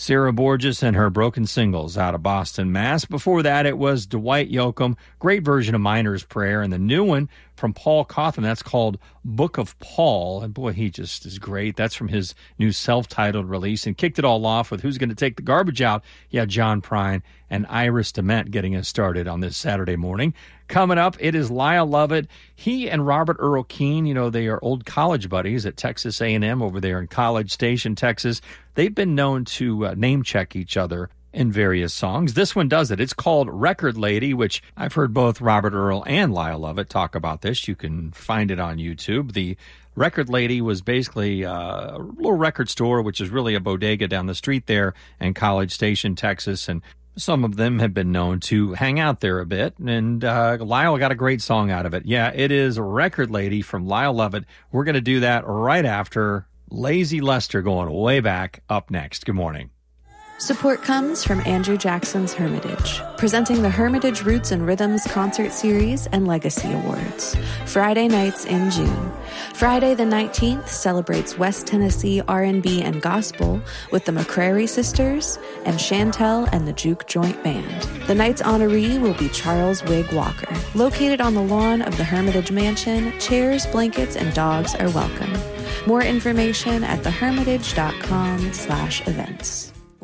Sarah Borges and her Broken Singles out of Boston, Mass. Before that, it was Dwight Yoakam, great version of Miner's Prayer, and the new one from Paul Cawthon, that's called Book of Paul. And boy, he just is great. That's from his new self-titled release, and kicked it all off with Who's Going to Take the Garbage Out? Yeah, John Prine and Iris DeMent getting us started on this Saturday morning. Coming up, it is Lyle Lovett. He and Robert Earl Keen, they are old college buddies at Texas A&M over there in College Station, Texas. They've been known to name-check each other in various songs. This one does it. It's called Record Lady, which I've heard both Robert Earl and Lyle Lovett talk about this. You can find it on YouTube. The Record Lady was basically a little record store, which is really a bodega down the street there in College Station, Texas, and some of them have been known to hang out there a bit, and Lyle got a great song out of it. Yeah, it is Record Lady from Lyle Lovett. We're going to do that right after Lazy Lester going way back up next. Good morning. Support comes from Andrew Jackson's Hermitage, presenting the Hermitage Roots and Rhythms Concert Series and Legacy Awards, Friday nights in June. Friday the 19th celebrates West Tennessee R&B and gospel with the McCrary Sisters and Chantel and the Juke Joint Band. The night's honoree will be Charles Wig Walker. Located on the lawn of the Hermitage Mansion, chairs, blankets, and dogs are welcome. More information at thehermitage.com/events.